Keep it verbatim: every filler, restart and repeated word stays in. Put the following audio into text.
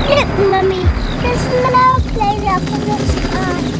Look, Mummy, there's an aeroplane up in the sky.